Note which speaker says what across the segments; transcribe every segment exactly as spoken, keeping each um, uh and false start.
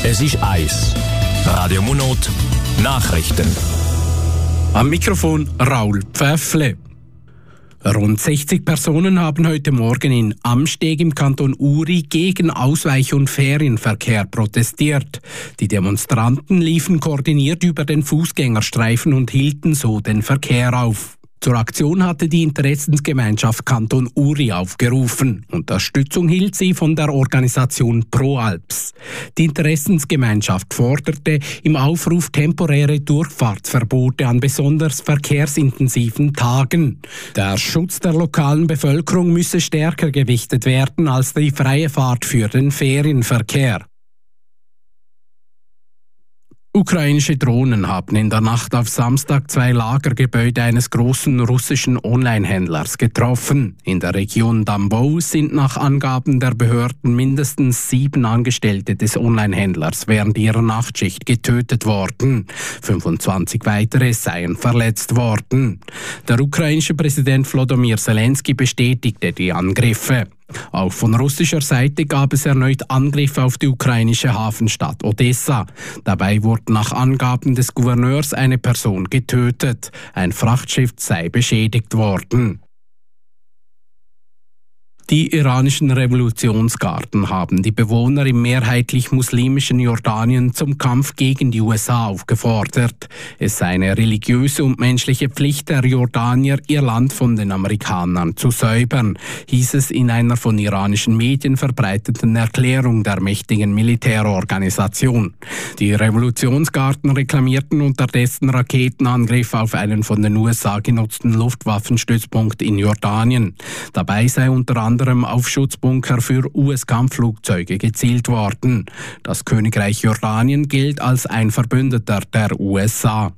Speaker 1: Es ist eins. Radio Monot Nachrichten.
Speaker 2: Am Mikrofon Raul Pfäffle. Rund sechzig Personen haben heute Morgen in Amsteg im Kanton Uri gegen Ausweich- und Ferienverkehr protestiert. Die Demonstranten liefen koordiniert über den Fußgängerstreifen und hielten so den Verkehr auf. Zur Aktion hatte die Interessensgemeinschaft Kanton Uri aufgerufen. Unterstützung hielt sie von der Organisation ProAlps. Die Interessensgemeinschaft forderte im Aufruf temporäre Durchfahrtsverbote an besonders verkehrsintensiven Tagen. Der Schutz der lokalen Bevölkerung müsse stärker gewichtet werden als die freie Fahrt für den Ferienverkehr. Ukrainische Drohnen haben in der Nacht auf Samstag zwei Lagergebäude eines großen russischen Online-Händlers getroffen. In der Region Tambov sind nach Angaben der Behörden mindestens sieben Angestellte des Online-Händlers während ihrer Nachtschicht getötet worden. fünfundzwanzig weitere seien verletzt worden. Der ukrainische Präsident Volodymyr Zelensky bestätigte die Angriffe. Auch von russischer Seite gab es erneut Angriffe auf die ukrainische Hafenstadt Odessa. Dabei wurde nach Angaben des Gouverneurs eine Person getötet. Ein Frachtschiff sei beschädigt worden. Die iranischen Revolutionsgarden haben die Bewohner im mehrheitlich muslimischen Jordanien zum Kampf gegen die U S A aufgefordert. Es sei eine religiöse und menschliche Pflicht der Jordanier, ihr Land von den Amerikanern zu säubern, hieß es in einer von iranischen Medien verbreiteten Erklärung der mächtigen Militärorganisation. Die Revolutionsgarden reklamierten unterdessen Raketenangriffe auf einen von den U S A genutzten Luftwaffenstützpunkt in Jordanien. Dabei sei unter anderem auf Schutzbunker für U S-Kampfflugzeuge gezielt worden. Das Königreich Jordanien gilt als ein Verbündeter der U S A.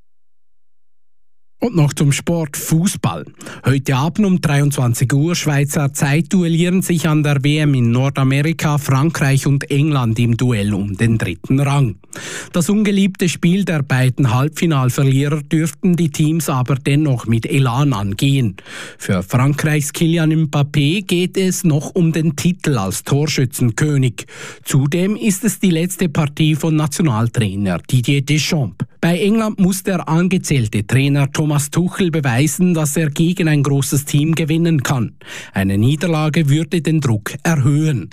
Speaker 2: Und noch zum Sport Fußball. Heute Abend um dreiundzwanzig Uhr Schweizer Zeit duellieren sich an der W M in Nordamerika Frankreich und England im Duell um den dritten Rang. Das ungeliebte Spiel der beiden Halbfinalverlierer dürften die Teams aber dennoch mit Elan angehen. Für Frankreichs Kylian Mbappé geht es noch um den Titel als Torschützenkönig. Zudem ist es die letzte Partie von Nationaltrainer Didier Deschamps. Bei England muss der angezählte Trainer Thomas Tuchel beweisen, dass er gegen ein großes Team gewinnen kann. Eine Niederlage würde den Druck erhöhen.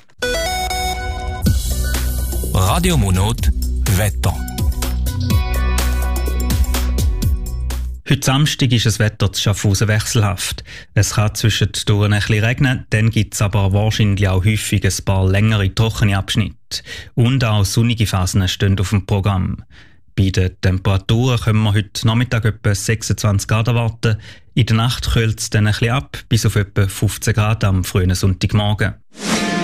Speaker 1: Radio Monot Wetter.
Speaker 3: Heute Samstag ist das Wetter zu Schaffhausen wechselhaft. Es kann zwischendurch ein bisschen regnen, dann gibt es aber wahrscheinlich auch häufig ein paar längere trockene Abschnitte. Und auch sonnige Phasen stehen auf dem Programm. Bei den Temperaturen können wir heute Nachmittag etwa sechsundzwanzig Grad erwarten. In der Nacht kühlt es dann ein bisschen ab, bis auf etwa fünfzehn Grad am frühen Sonntagmorgen.